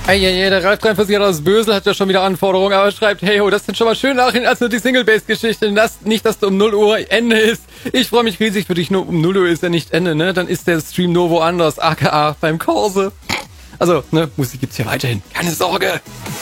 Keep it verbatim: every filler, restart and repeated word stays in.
Eieiei, der Ralf dreiundvierzig aus Bösel hat ja schon wieder Anforderungen, aber schreibt, hey ho, das sind schon mal schön Nachrichten als nur die Single-Base-Geschichte. Das, nicht, dass du um null Uhr Ende ist. Ich freue mich riesig für dich, nur um null Uhr ist ja nicht Ende, ne? Dann ist der Stream nur woanders, aka beim Korse. Also, ne, Musik gibt's ja weiterhin. Keine Sorge.